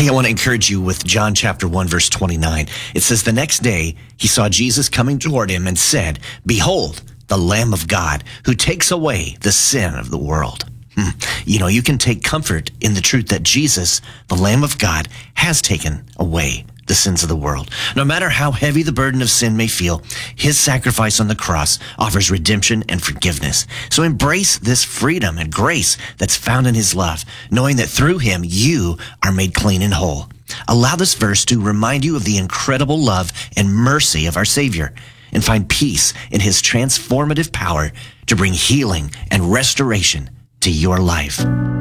Hey, I want to encourage you with John chapter 1, verse 29. It says, the next day he saw Jesus coming toward him and said, behold, the Lamb of God who takes away the sin of the world. You know, you can take comfort in the truth that Jesus, the Lamb of God, has taken away the sins of the world. No matter how heavy the burden of sin may feel, his sacrifice on the cross offers redemption and forgiveness. So embrace this freedom and grace that's found in his love, knowing that through him you are made clean and whole. Allow this verse to remind you of the incredible love and mercy of our Savior, and find peace in his transformative power to bring healing and restoration to your life.